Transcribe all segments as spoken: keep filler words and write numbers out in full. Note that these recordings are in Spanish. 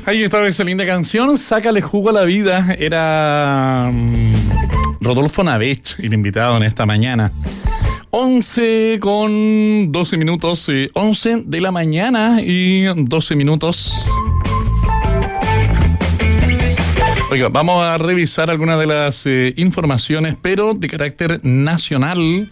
Ahí estaba esa linda canción, Sácale jugo a la vida. Era um, Rodolfo Navech, el invitado en esta mañana. once con doce minutos, eh, once de la mañana y doce minutos. Oiga, vamos a revisar algunas de las eh, informaciones, pero de carácter nacional.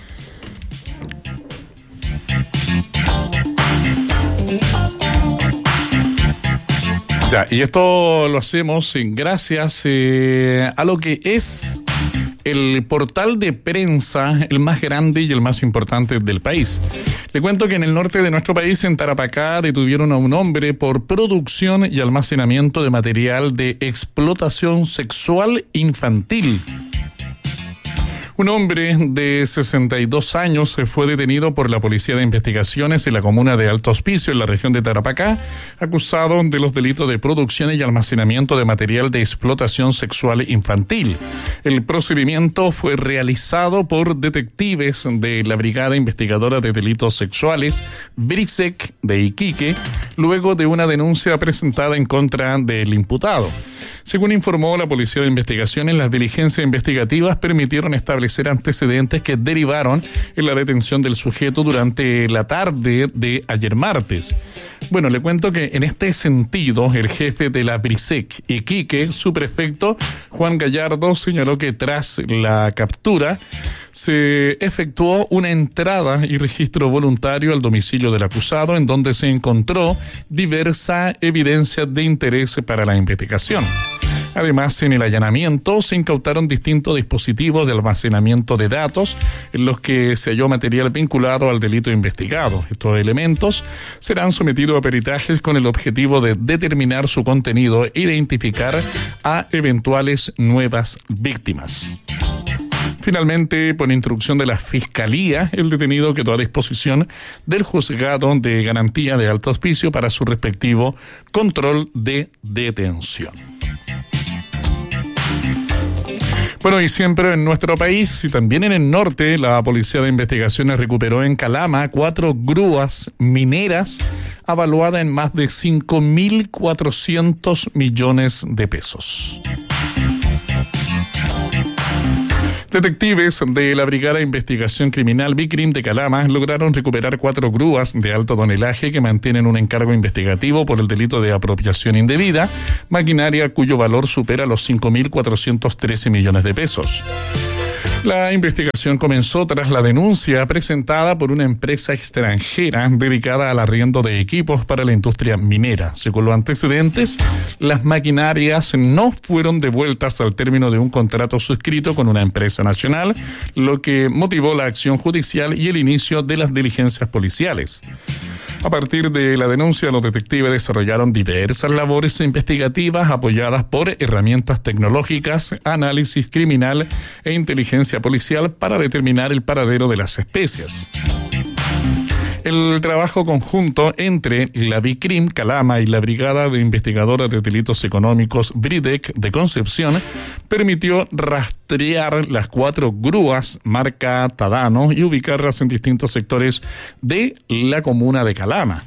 Ya, y esto lo hacemos gracias eh, a lo que es el portal de prensa, el más grande y el más importante del país. Le cuento que en el norte de nuestro país, en Tarapacá, detuvieron a un hombre por producción y almacenamiento de material de explotación sexual infantil. Un hombre de sesenta y dos años fue detenido por la Policía de Investigaciones en la comuna de Alto Hospicio, en la región de Tarapacá, acusado de los delitos de producción y almacenamiento de material de explotación sexual infantil. El procedimiento fue realizado por detectives de la Brigada Investigadora de Delitos Sexuales, BRISEC, de Iquique, luego de una denuncia presentada en contra del imputado. Según informó la Policía de Investigaciones, las diligencias investigativas permitieron establecer antecedentes que derivaron en la detención del sujeto durante la tarde de ayer martes. Bueno, le cuento que en este sentido, el jefe de la BRISEC, Iquique, su prefecto, Juan Gallardo, señaló que tras la captura se efectuó una entrada y registro voluntario al domicilio del acusado, en donde se encontró diversa evidencia de interés para la investigación. Además, en el allanamiento se incautaron distintos dispositivos de almacenamiento de datos en los que se halló material vinculado al delito investigado. Estos elementos serán sometidos a peritajes con el objetivo de determinar su contenido e identificar a eventuales nuevas víctimas. Finalmente, por instrucción de la Fiscalía, el detenido quedó a disposición del juzgado de garantía de Alto Hospicio para su respectivo control de detención. Bueno, y siempre en nuestro país y también en el norte, la Policía de Investigaciones recuperó en Calama cuatro grúas mineras avaluadas en más de cinco mil cuatrocientos millones de pesos. Detectives de la Brigada de Investigación Criminal BICRIM de Calama lograron recuperar cuatro grúas de alto tonelaje que mantienen un encargo investigativo por el delito de apropiación indebida, maquinaria cuyo valor supera los cinco mil cuatrocientos trece millones de pesos. La investigación comenzó tras la denuncia presentada por una empresa extranjera dedicada al arriendo de equipos para la industria minera. Según los antecedentes, las maquinarias no fueron devueltas al término de un contrato suscrito con una empresa nacional, lo que motivó la acción judicial y el inicio de las diligencias policiales. A partir de la denuncia, los detectives desarrollaron diversas labores investigativas apoyadas por herramientas tecnológicas, análisis criminal e inteligencia policial para determinar el paradero de las especies. El trabajo conjunto entre la BICRIM Calama y la Brigada de Investigadora de Delitos Económicos BRIDEC de Concepción permitió rastrear las cuatro grúas marca Tadano y ubicarlas en distintos sectores de la comuna de Calama.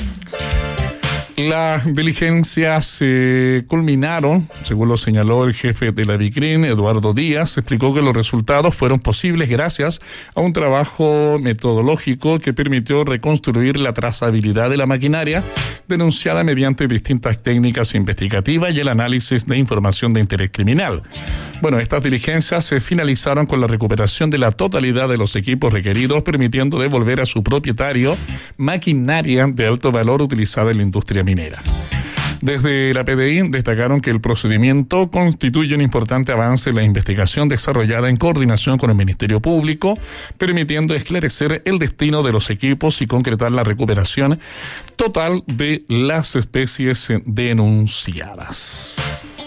Las diligencias se eh, culminaron, según lo señaló el jefe de la BICRIM, Eduardo Díaz, explicó que los resultados fueron posibles gracias a un trabajo metodológico que permitió reconstruir la trazabilidad de la maquinaria denunciada mediante distintas técnicas investigativas y el análisis de información de interés criminal. Bueno, estas diligencias se finalizaron con la recuperación de la totalidad de los equipos requeridos, permitiendo devolver a su propietario maquinaria de alto valor utilizada en la industria minera. Desde la P D I destacaron que el procedimiento constituye un importante avance en la investigación desarrollada en coordinación con el Ministerio Público, permitiendo esclarecer el destino de los equipos y concretar la recuperación total de las especies denunciadas.